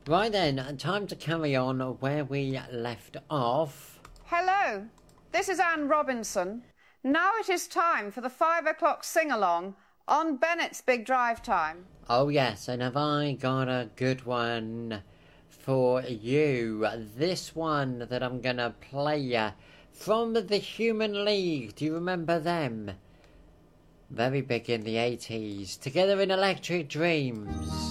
Right then, time to carry on where we left off. Hello, this is Anne Robinson. Now it is time for the 5 o'clock sing-along on Bennett's Big Drive Time. Oh yes, and have I got a good one for you? This one that I'm gonna play from the Human League. Do you remember them? Very big in the 80s. Together in Electric Dreams.